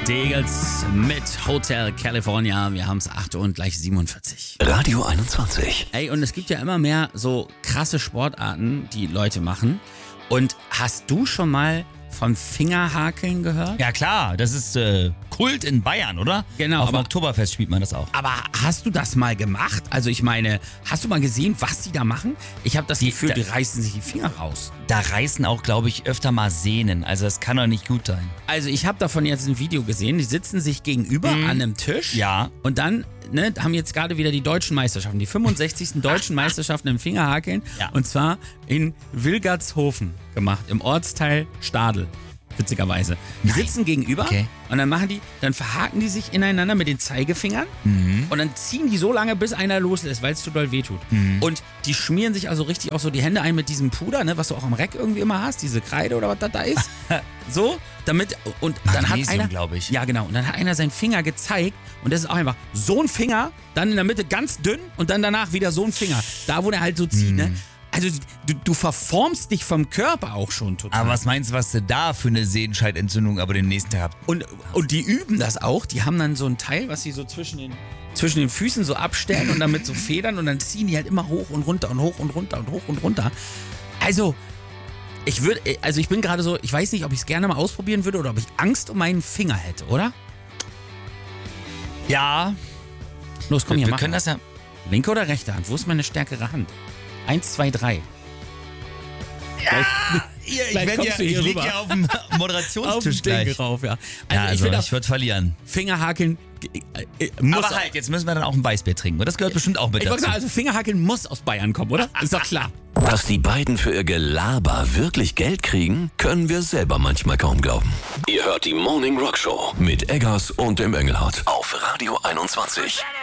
Die Eagles mit Hotel California. Wir haben es 8 und gleich 47. Radio 21. Ey, und es gibt ja immer mehr so krasse Sportarten, die Leute machen. Und hast du schon mal von Fingerhakeln gehört? Ja klar, das ist Kult in Bayern, oder? Genau, Auf dem aber- Oktoberfest spielt man das auch. Aber hast du das mal gemacht? Also ich meine, hast du mal gesehen, was die da machen? Ich habe das Gefühl, die reißen sich die Finger raus. Da reißen auch, glaube ich, öfter mal Sehnen. Also das kann doch nicht gut sein. Also ich habe davon jetzt ein Video gesehen. Die sitzen sich gegenüber an einem Tisch. Ja. Und dann haben jetzt gerade wieder die deutschen Meisterschaften, die 65. deutschen Meisterschaften im Fingerhakeln. Ja. Und zwar in Wilgertshofen gemacht, im Ortsteil Stadel. Witzigerweise. Die sitzen gegenüber Okay. und dann verhaken die sich ineinander mit den Zeigefingern und dann ziehen die so lange, bis einer loslässt, weil es zu doll wehtut. Und die schmieren sich also richtig auch so die Hände ein mit diesem Puder, ne, was du auch am Reck irgendwie immer hast, diese Kreide oder was das da ist. So, damit, und dann hat Magnesium, einer, glaube ich. ja genau, und dann hat einer seinen Finger gezeigt und das ist auch einfach so ein Finger, dann in der Mitte ganz dünn und dann danach wieder so ein Finger, da wo der halt so zieht, ne. Also du verformst dich vom Körper auch schon total. Aber was meinst du, was du da für eine Sehenscheidentzündung aber den nächsten Tag habt? Und die üben das auch. Die haben dann so ein Teil, was sie so zwischen den Füßen so abstellen und dann mit so Federn und dann ziehen die halt immer hoch und runter und hoch und runter und hoch und runter. Also, ich bin gerade so, ich weiß nicht, ob ich es gerne mal ausprobieren würde oder ob ich Angst um meinen Finger hätte, oder? Ja, Los, komm hier, wir mach können mal. das ja... Linke oder rechte Hand? Wo ist meine stärkere Hand? 1, 2, 3. Ich Gleich kommst du hier liege rüber. ja auf dem Moderationstisch gleich. rauf, ja. Ja, Also, ich ich würde verlieren. Fingerhakeln muss Aber halt, jetzt müssen wir dann auch ein Weißbier trinken. Und das gehört bestimmt auch mit Ich wollte dazu. sagen, also Fingerhakeln muss aus Bayern kommen, oder? Ist doch klar. Dass die beiden für ihr Gelaber wirklich Geld kriegen, können wir selber manchmal kaum glauben. Ihr hört die Morning Rock Show mit Eggers und dem Engelhardt auf Radio 21.